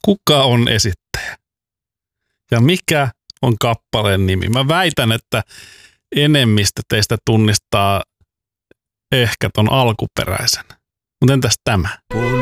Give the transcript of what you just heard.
Kuka on esittäjä? Ja mikä on kappaleen nimi? Mä väitän, että enemmistö teistä tunnistaa ehkä ton alkuperäisen. Mutta entäs tämä?